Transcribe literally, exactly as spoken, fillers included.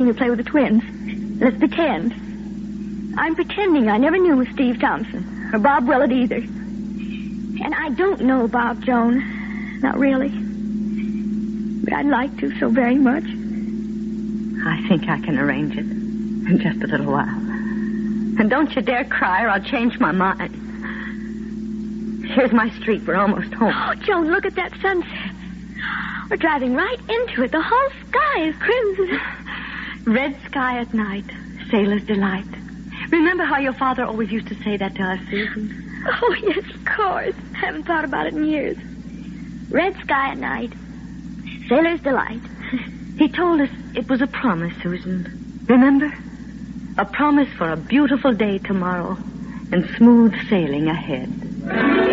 You play with the twins. Let's pretend. I'm pretending I never knew Steve Thompson, or Bob Willett either. And I don't know Bob Joan. Not really. But I'd like to so very much. I think I can arrange it in just a little while. And don't you dare cry or I'll change my mind. Here's my street. We're almost home. Oh, Joan, look at that sunset. We're driving right into it. The whole sky is crimson. Red sky at night. Sailor's delight. Remember how your father always used to say that to us, Susan? Oh, yes, of course. I haven't thought about it in years. Red sky at night. Sailor's delight. He told us it was a promise, Susan. Remember? A promise for a beautiful day tomorrow and smooth sailing ahead.